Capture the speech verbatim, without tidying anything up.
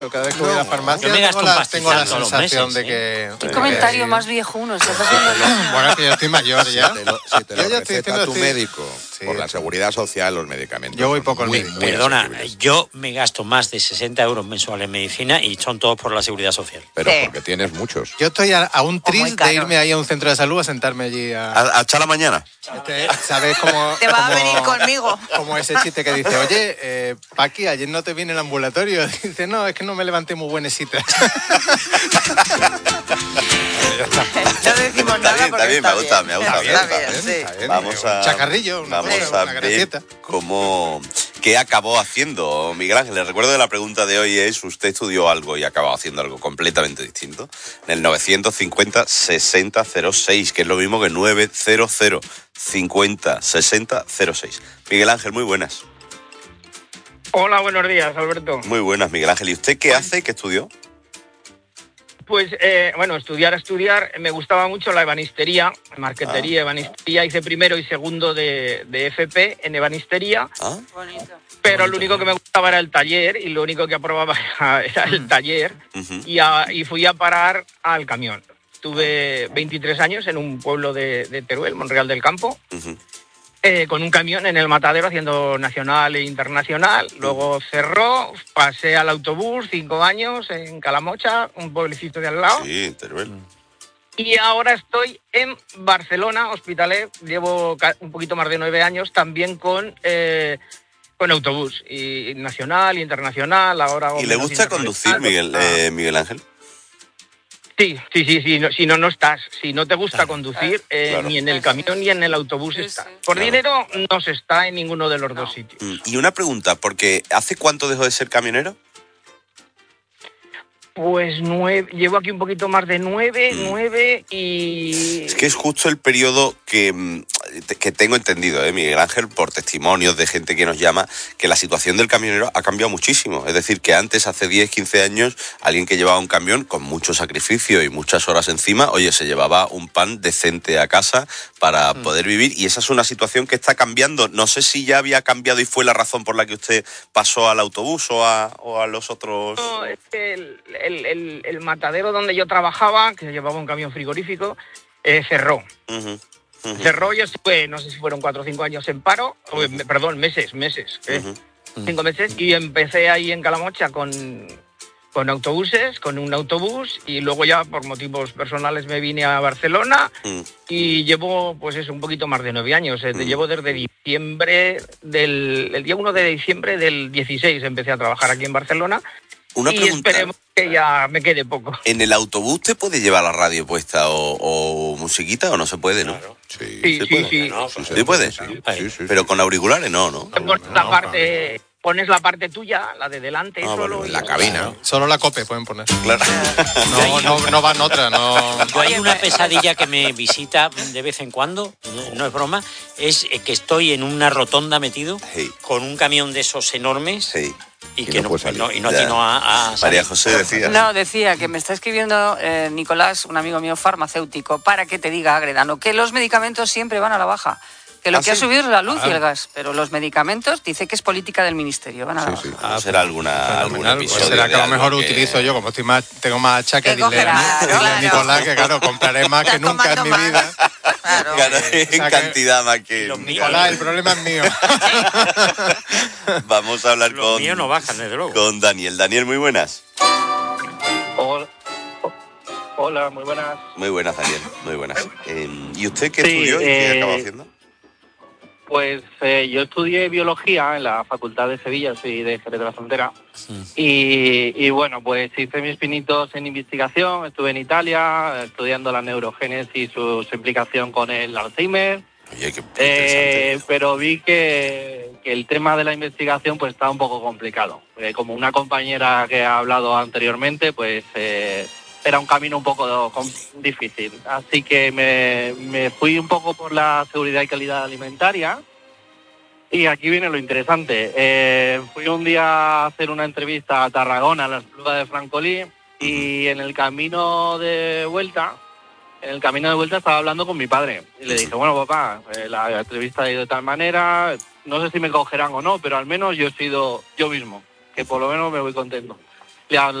Cada vez que voy a la farmacia yo me tengo, la, tengo la sensación meses, de que... ¿Qué de comentario que... más viejuno estás haciendo? Bueno, es que yo estoy mayor ya. Si te lo, si te lo yo receta tu estoy... médico, sí, por la seguridad social, los medicamentos. Yo voy poco al muy, médico. Muy Perdona, asequibles. yo me gasto más de sesenta euros mensuales en medicina y son todos por la seguridad social. Pero sí. porque tienes muchos. Yo estoy a, a un tris de irme ahí a un centro de salud a sentarme allí a... ¿A, a echar la mañana? Este, ¿Sabes cómo...? Te va como, a venir conmigo. Como ese chiste que dice, oye, eh, Paqui, ayer no te vine el ambulatorio. Dice, no, es que no me levanté muy buenecita. No decimos nada bien, porque está bien, está me gusta, bien. me gusta. Está me bien, gusta. sí. Está bien, Vamos a... un chacarrillo, una, vamos cosa, a una ver gracieta. cómo... ¿Qué acabó haciendo Miguel Ángel? Les recuerdo que la pregunta de hoy es, ¿usted estudió algo y acabó haciendo algo completamente distinto? En el novecientos cincuenta sesenta cero seis, que es lo mismo que novecientos cincuenta sesenta cero seis. Miguel Ángel, muy buenas. Hola, buenos días, Alberto. Muy buenas, Miguel Ángel. ¿Y usted qué hace? ¿Qué estudió? Pues, eh, bueno, estudiar, estudiar, me gustaba mucho la ebanistería, marquetería, Ah. ebanistería, hice primero y segundo de, de F P en ebanistería, ¿Ah? Bonito. pero Bonito, lo único que me gustaba era el taller y lo único que aprobaba era, era el taller Uh-huh. y, a, y fui a parar al camión. Estuve veintitrés años en un pueblo de, de Teruel, Monreal del Campo, Uh-huh. Eh, con un camión en el matadero haciendo nacional e internacional. Luego cerró, pasé al autobús cinco años en Calamocha, un pueblecito de al lado. Sí, Teruel. Y ahora estoy en Barcelona, Hospitalet. Llevo un poquito más de nueve años también con, eh, con autobús. Y nacional, internacional, ahora... ¿Y le gusta conducir, Miguel, eh, Miguel Ángel? Sí, sí, sí, sí. No, si no, no estás. Si no te gusta Claro. conducir, eh, Claro. ni en el camión ni en el autobús Sí, estás. sí. Por Claro. dinero no se está en ninguno de los dos sitios. Mm, Y una pregunta, porque ¿hace cuánto dejó de ser camionero? Pues nueve, llevo aquí un poquito más de nueve, Mm. nueve y... Es que es justo el periodo que, mm, que tengo entendido, ¿eh, Miguel Ángel, por testimonios de gente que nos llama, que la situación del camionero ha cambiado muchísimo. Es decir, que antes, hace diez, quince años, alguien que llevaba un camión con mucho sacrificio y muchas horas encima, oye, se llevaba un pan decente a casa para mm. poder vivir, y esa es una situación que está cambiando. No sé si ya había cambiado y fue la razón por la que usted pasó al autobús o a, o a los otros... No, es que el, el, el, el matadero donde yo trabajaba, que llevaba un camión frigorífico, eh, cerró. Uh-huh. Uh-huh. Cerró, yo estuve, no sé si fueron cuatro o cinco años en paro, o, Uh-huh. perdón, meses, meses, ¿eh? Uh-huh. cinco meses, y empecé ahí en Calamocha con, con autobuses, con un autobús, y luego ya por motivos personales me vine a Barcelona, Uh-huh. y llevo, pues eso, un poquito más de nueve años. Eh, Uh-huh. Llevo desde diciembre, del el día uno de diciembre del dieciséis empecé a trabajar aquí en Barcelona, Una y pregunta. esperemos que ya me quede poco. ¿En el autobús te puede llevar la radio puesta o, o musiquita o no se puede, no? Claro. Sí, Sí, ¿se sí, puede? sí. No, sí, ¿Sí puede? Sí, Ahí. sí, sí, Pero sí. con auriculares no, ¿no? Pones la parte, pones la parte tuya, la de delante, Ah, solo. vale, y La ya cabina. Solo la cope pueden poner. Claro. No, no, no van otra, no... Yo hay una pesadilla que me visita de vez en cuando, no, no es broma, es que estoy en una rotonda metido Sí. con un camión de esos enormes Sí. y Y que no no, puede salir. no- y no Ya. atino a, a salir. María José decía. No, decía que me está escribiendo eh, Nicolás, un amigo mío farmacéutico, para que te diga, Agredano, que los medicamentos siempre van a la baja. Que lo ¿Ah, que sí? ha subido es la luz Ah. y el gas, pero los medicamentos dice que es política del ministerio, van a la Sí, baja. sí. Ah, será alguna, algún Fenomenal. episodio. Pues será que de a lo mejor algo que- utilizo yo, como estoy más, tengo más achaques, Que dile, cogerá, a- dile a claro. Nicolás que claro, compraré más Ya que nunca en tomando mi más. vida. Claro. Claro, o en sea que- cantidad más que... Los míos- Nicolás, el problema es mío. Vamos a hablar Los con, míos no bajan, desde luego. con Daniel. Daniel, muy buenas. Hola. Hola, muy buenas. Muy buenas, Daniel. Muy buenas. Eh, ¿Y usted qué Sí, estudió y qué eh, acabó haciendo? Pues eh, yo estudié biología en la Facultad de Sevilla, soy de Jerez de la Frontera. Y, y bueno, pues hice mis pinitos en investigación, estuve en Italia estudiando la neurogénesis, su, su implicación con el Alzheimer. Oye, qué Eh, interesante. pero vi que, que el tema de la investigación pues está un poco complicado. Eh, como una compañera que ha hablado anteriormente, pues eh, era un camino un poco com- difícil. Así que me, me fui un poco por la seguridad y calidad alimentaria. Y aquí viene lo interesante. Eh, fui un día a hacer una entrevista a Tarragona, a la Espluga de Francolí, y en el camino de vuelta... En el camino de vuelta estaba hablando con mi padre y le dije, bueno, papá, eh, la entrevista ha ido de tal manera, no sé si me cogerán o no, pero al menos yo he sido yo mismo, que por lo menos me voy contento. amplian